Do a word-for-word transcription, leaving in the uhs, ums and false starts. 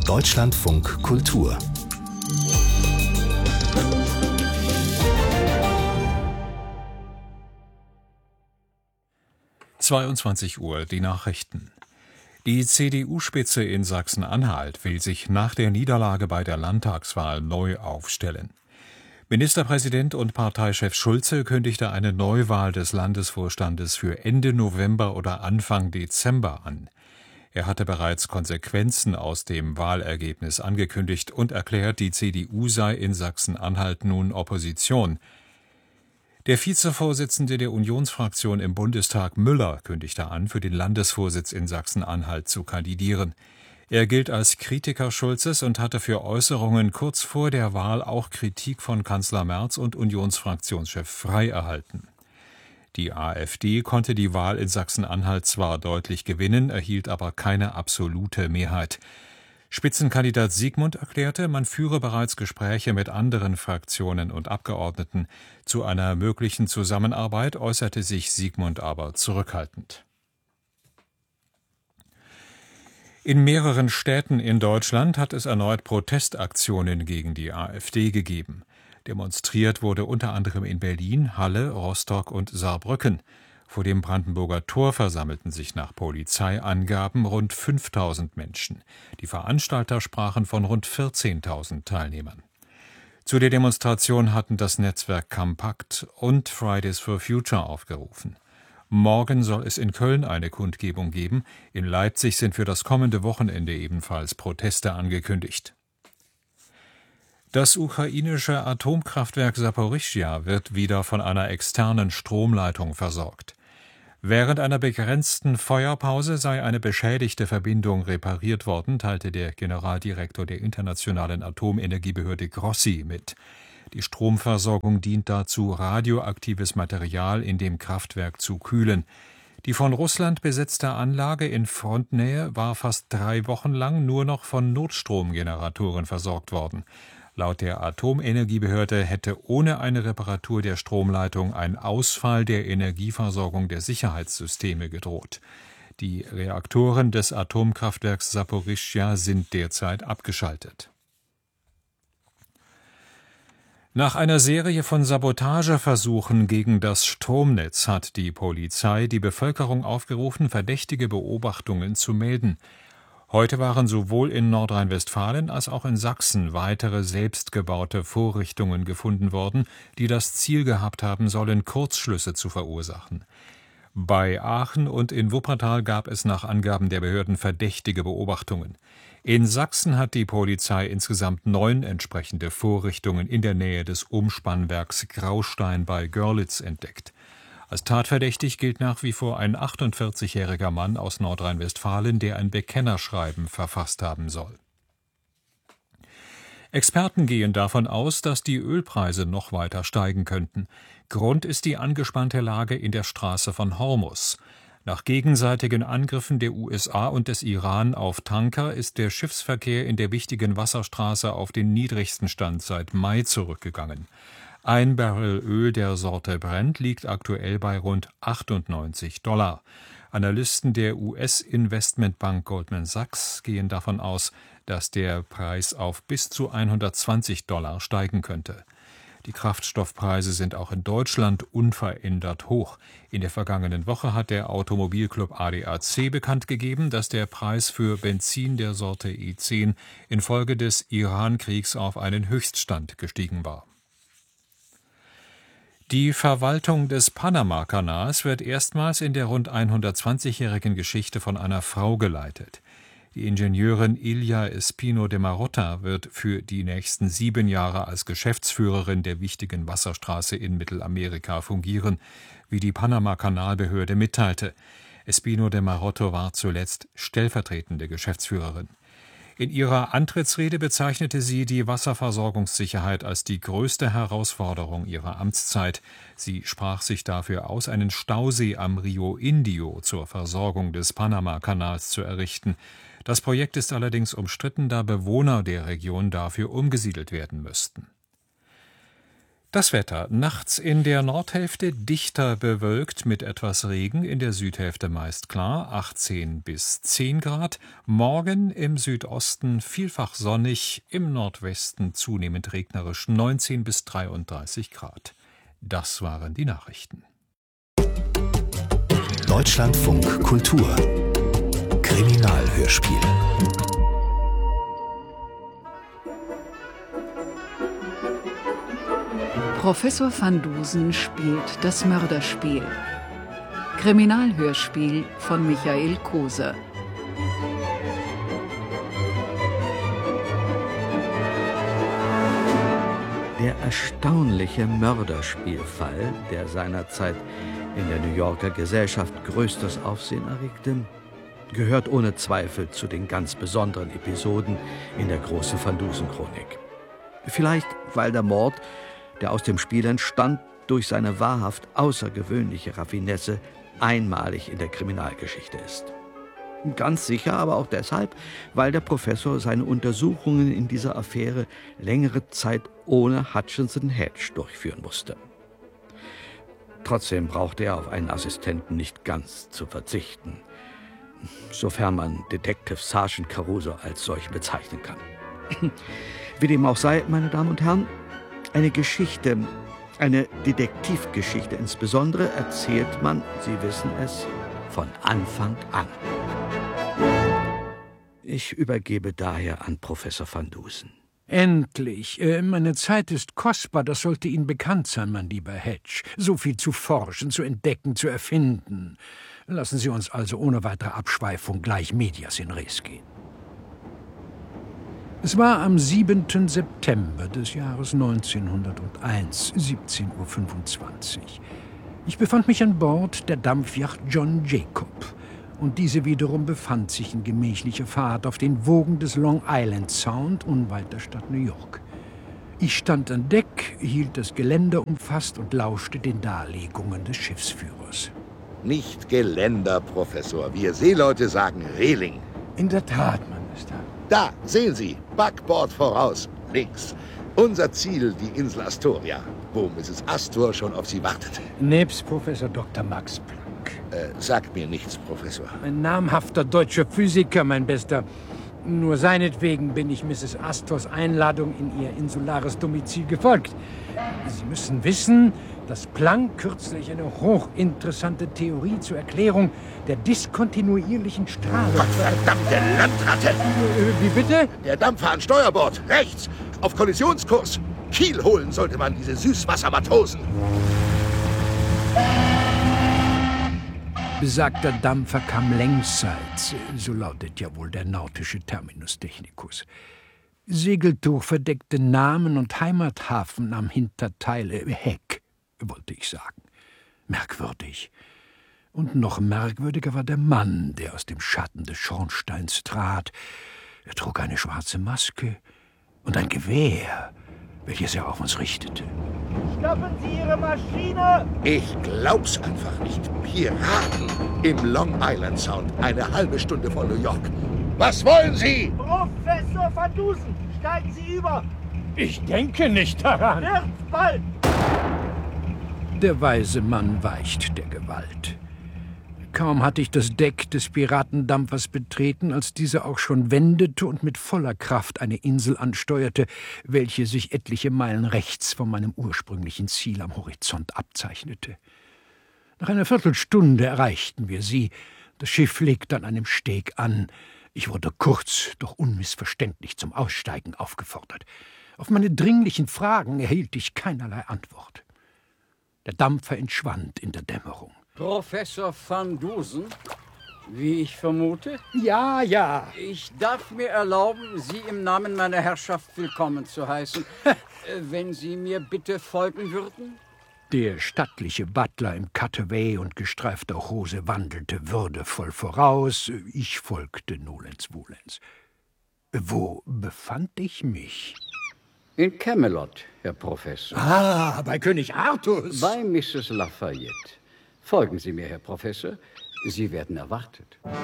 Deutschlandfunk Kultur zweiundzwanzig Uhr, die Nachrichten. Die C D U-Spitze in Sachsen-Anhalt will sich nach der Niederlage bei der Landtagswahl neu aufstellen. Ministerpräsident und Parteichef Schulze kündigte eine Neuwahl des Landesvorstandes für Ende November oder Anfang Dezember an. Er hatte bereits Konsequenzen aus dem Wahlergebnis angekündigt und erklärt, die C D U sei in Sachsen-Anhalt nun Opposition. Der Vizevorsitzende der Unionsfraktion im Bundestag, Müller, kündigte an, für den Landesvorsitz in Sachsen-Anhalt zu kandidieren. Er gilt als Kritiker Schulzes und hatte für Äußerungen kurz vor der Wahl auch Kritik von Kanzler Merz und Unionsfraktionschef Frey erhalten. Die AfD konnte die Wahl in Sachsen-Anhalt zwar deutlich gewinnen, erhielt aber keine absolute Mehrheit. Spitzenkandidat Siegmund erklärte, man führe bereits Gespräche mit anderen Fraktionen und Abgeordneten. Zu einer möglichen Zusammenarbeit äußerte sich Siegmund aber zurückhaltend. In mehreren Städten in Deutschland hat es erneut Protestaktionen gegen die AfD gegeben. Demonstriert wurde unter anderem in Berlin, Halle, Rostock und Saarbrücken. Vor dem Brandenburger Tor versammelten sich nach Polizeiangaben rund fünftausend Menschen. Die Veranstalter sprachen von rund vierzehntausend Teilnehmern. Zu der Demonstration hatten das Netzwerk Compact und Fridays for Future aufgerufen. Morgen soll es in Köln eine Kundgebung geben. In Leipzig sind für das kommende Wochenende ebenfalls Proteste angekündigt. Das ukrainische Atomkraftwerk Saporischschja wird wieder von einer externen Stromleitung versorgt. Während einer begrenzten Feuerpause sei eine beschädigte Verbindung repariert worden, teilte der Generaldirektor der Internationalen Atomenergiebehörde Grossi mit. Die Stromversorgung dient dazu, radioaktives Material in dem Kraftwerk zu kühlen. Die von Russland besetzte Anlage in Frontnähe war fast drei Wochen lang nur noch von Notstromgeneratoren versorgt worden. Laut der Atomenergiebehörde hätte ohne eine Reparatur der Stromleitung ein Ausfall der Energieversorgung der Sicherheitssysteme gedroht. Die Reaktoren des Atomkraftwerks Saporischschja sind derzeit abgeschaltet. Nach einer Serie von Sabotageversuchen gegen das Stromnetz hat die Polizei die Bevölkerung aufgerufen, verdächtige Beobachtungen zu melden. Heute waren sowohl in Nordrhein-Westfalen als auch in Sachsen weitere selbstgebaute Vorrichtungen gefunden worden, die das Ziel gehabt haben sollen, Kurzschlüsse zu verursachen. Bei Aachen und in Wuppertal gab es nach Angaben der Behörden verdächtige Beobachtungen. In Sachsen hat die Polizei insgesamt neun entsprechende Vorrichtungen in der Nähe des Umspannwerks Graustein bei Görlitz entdeckt. Als tatverdächtig gilt nach wie vor ein achtundvierzigjähriger Mann aus Nordrhein-Westfalen, der ein Bekennerschreiben verfasst haben soll. Experten gehen davon aus, dass die Ölpreise noch weiter steigen könnten. Grund ist die angespannte Lage in der Straße von Hormuz. Nach gegenseitigen Angriffen der U S A und des Iran auf Tanker ist der Schiffsverkehr in der wichtigen Wasserstraße auf den niedrigsten Stand seit Mai zurückgegangen. Ein Barrel Öl der Sorte Brent liegt aktuell bei rund achtundneunzig Dollar. Analysten der U S-Investmentbank Goldman Sachs gehen davon aus, dass der Preis auf bis zu hundertzwanzig Dollar steigen könnte. Die Kraftstoffpreise sind auch in Deutschland unverändert hoch. In der vergangenen Woche hat der Automobilclub A D A C bekannt gegeben, dass der Preis für Benzin der Sorte E zehn infolge des Iran-Kriegs auf einen Höchststand gestiegen war. Die Verwaltung des Panama-Kanals wird erstmals in der rund hundertzwanzigjährigen Geschichte von einer Frau geleitet. Die Ingenieurin Ilia Espino de Marotta wird für die nächsten sieben Jahre als Geschäftsführerin der wichtigen Wasserstraße in Mittelamerika fungieren, wie die Panama-Kanalbehörde mitteilte. Espino de Marotta war zuletzt stellvertretende Geschäftsführerin. In ihrer Antrittsrede bezeichnete sie die Wasserversorgungssicherheit als die größte Herausforderung ihrer Amtszeit. Sie sprach sich dafür aus, einen Stausee am Rio Indio zur Versorgung des Panama-Kanals zu errichten. Das Projekt ist allerdings umstritten, da Bewohner der Region dafür umgesiedelt werden müssten. Das Wetter. Nachts in der Nordhälfte dichter bewölkt mit etwas Regen, in der Südhälfte meist klar, achtzehn bis zehn Grad. Morgen im Südosten vielfach sonnig, im Nordwesten zunehmend regnerisch, neunzehn bis dreiunddreißig Grad. Das waren die Nachrichten. Deutschlandfunk Kultur Kriminalhörspiel. Professor van Dusen spielt das Mörderspiel. Kriminalhörspiel von Michael Koser. Der erstaunliche Mörderspielfall, der seinerzeit in der New Yorker Gesellschaft größtes Aufsehen erregte, gehört ohne Zweifel zu den ganz besonderen Episoden in der großen Van Dusen-Chronik. Vielleicht, weil der Mord, der aus dem Spiel entstand, durch seine wahrhaft außergewöhnliche Raffinesse einmalig in der Kriminalgeschichte ist. Ganz sicher aber auch deshalb, weil der Professor seine Untersuchungen in dieser Affäre längere Zeit ohne Hutchinson Hedge durchführen musste. Trotzdem brauchte er auf einen Assistenten nicht ganz zu verzichten, sofern man Detective Sergeant Caruso als solchen bezeichnen kann. Wie dem auch sei, meine Damen und Herren, eine Geschichte, eine Detektivgeschichte insbesondere, erzählt man, Sie wissen es, von Anfang an. Ich übergebe daher an Professor van Dusen. Endlich. Äh, meine Zeit ist kostbar, das sollte Ihnen bekannt sein, mein lieber Hedge. So viel zu forschen, zu entdecken, zu erfinden. Lassen Sie uns also ohne weitere Abschweifung gleich medias in res gehen. Es war am siebenten September des Jahres neunzehnhunderteins, siebzehn Uhr fünfundzwanzig. Ich befand mich an Bord der Dampfjacht John Jacob. Und diese wiederum befand sich in gemächlicher Fahrt auf den Wogen des Long Island Sound unweit der Stadt New York. Ich stand an Deck, hielt das Geländer umfasst und lauschte den Darlegungen des Schiffsführers. Nicht Geländer, Professor. Wir Seeleute sagen Reling. In der Tat, Minister. Da, sehen Sie, Backbord voraus, links. Unser Ziel, die Insel Astoria, wo Misses Astor schon auf Sie wartet. Nebst Professor Doktor Max Planck. Äh, sagt mir nichts, Professor. Ein namhafter deutscher Physiker, mein Bester. Nur seinetwegen bin ich Misses Astors Einladung in ihr insulares Domizil gefolgt. Sie müssen wissen, dass Planck kürzlich eine hochinteressante Theorie zur Erklärung der diskontinuierlichen Strahlung... Verdammte Landratte! Äh, wie bitte? Der Dampfer an Steuerbord, rechts, auf Kollisionskurs. Kiel holen sollte man diese Süßwassermatrosen. Besagter Dampfer kam längsseits, so lautet ja wohl der nautische Terminus technicus. Segeltuch verdeckte Namen und Heimathafen am Hinterteil, äh, Heck, wollte ich sagen. Merkwürdig. Und noch merkwürdiger war der Mann, der aus dem Schatten des Schornsteins trat. Er trug eine schwarze Maske und ein Gewehr, welches er auf uns richtete. Stoppen Sie Ihre Maschine! Ich glaub's einfach nicht. Piraten im Long Island Sound, eine halbe Stunde von New York. Was wollen Sie? Professor van Dusen, steigen Sie über! Ich denke nicht daran. Wird bald! Der weise Mann weicht der Gewalt. Kaum hatte ich das Deck des Piratendampfers betreten, als dieser auch schon wendete und mit voller Kraft eine Insel ansteuerte, welche sich etliche Meilen rechts von meinem ursprünglichen Ziel am Horizont abzeichnete. Nach einer Viertelstunde erreichten wir sie. Das Schiff legte an einem Steg an. Ich wurde kurz, doch unmissverständlich zum Aussteigen aufgefordert. Auf meine dringlichen Fragen erhielt ich keinerlei Antwort. Der Dampfer entschwand in der Dämmerung. Professor van Dusen, wie ich vermute? Ja, ja. Ich darf mir erlauben, Sie im Namen meiner Herrschaft willkommen zu heißen. Wenn Sie mir bitte folgen würden? Der stattliche Butler im Cutaway und gestreifter Hose wandelte würdevoll voraus. Ich folgte nolens volens. Wo befand ich mich? In Camelot, Herr Professor. Ah, bei König Artus. Bei Misses Lafayette. Folgen Sie mir, Herr Professor. Sie werden erwartet.